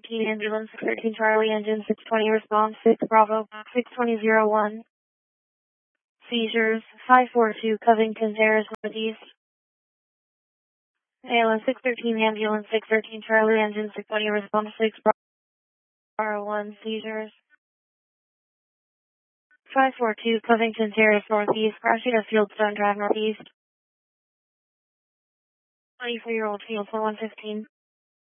613 ambulance, 613 Charlie, engine 620, response 6 Bravo, 62001. Seizures, 542 Covington Terrace, Northeast. ALS 613 ambulance, 613 Charlie, engine 620, response 6 Bravo 1. Seizures. 542 Covington Terrace, Northeast. Crashing at Fieldstone Drive, Northeast. 24-year-old Field 4115.